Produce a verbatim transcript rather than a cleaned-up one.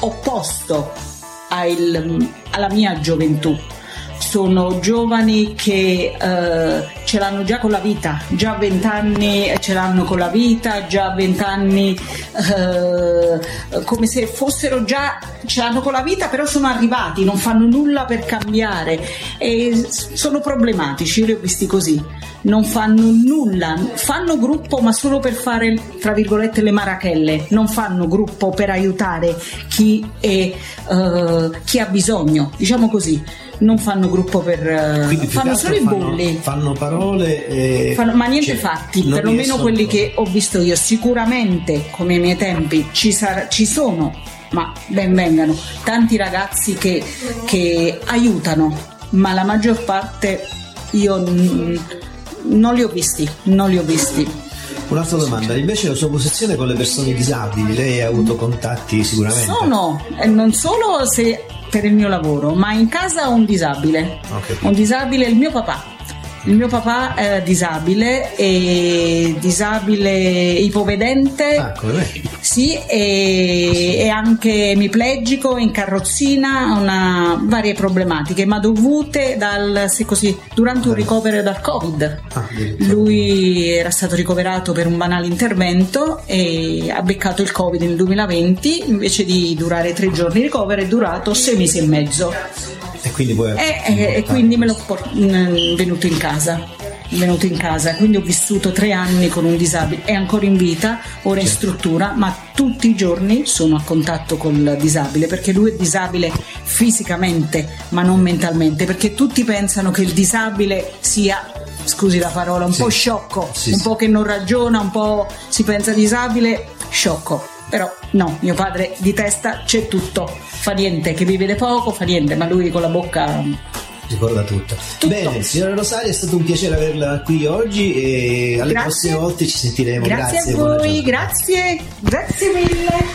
opposto al, alla mia gioventù. Sono giovani che eh, ce l'hanno già con la vita, già a vent'anni ce l'hanno con la vita, già a vent'anni eh, come se fossero già, ce l'hanno con la vita, però sono arrivati, non fanno nulla per cambiare e sono problematici, io li ho visti così, non fanno nulla, fanno gruppo ma solo per fare tra virgolette le marachelle, non fanno gruppo per aiutare chi, è, eh, chi ha bisogno, diciamo così. Non fanno gruppo per Quindi fanno solo i bulli, fanno parole e... fanno, ma niente cioè, fatti, perlomeno riescono... quelli che ho visto io. Sicuramente come ai miei tempi ci, sar- ci sono, ma ben vengano tanti ragazzi che, che aiutano, ma la maggior parte io n- non li ho visti non li ho visti. Un'altra domanda, invece la sua posizione con le persone disabili, lei ha avuto contatti sicuramente? Sono, e non solo se per il mio lavoro, ma in casa ho un disabile, okay. un disabile, il mio papà. Il mio papà è disabile, è disabile ipovedente, ah, come me. Sì, e, e anche emiplegico, in carrozzina, ha una varie problematiche, ma dovute dal, se così, durante un ricovero dal Covid. Ah, Lui era stato ricoverato per un banale intervento e ha beccato il Covid nel duemilaventi, invece di durare tre giorni di ricovero è durato sei mesi e mezzo. E quindi, poi e, e, e quindi me l'ho port- venuto in casa venuto in casa quindi ho vissuto tre anni con un disabile, è ancora in vita, ora in struttura, ma tutti i giorni sono a contatto col disabile, perché lui è disabile fisicamente ma non mentalmente, perché tutti pensano che il disabile sia, scusi la parola, un sì. po' sciocco, sì, un sì. po' che non ragiona, un po' si pensa disabile, sciocco. Però no, mio padre di testa c'è tutto, fa niente, che vi vede poco, fa niente, ma lui con la bocca ricorda tutto. tutto. Bene, signora Rosaria, è stato un piacere averla qui oggi e alle grazie. prossime volte ci sentiremo. Grazie, grazie a voi, grazie, grazie mille.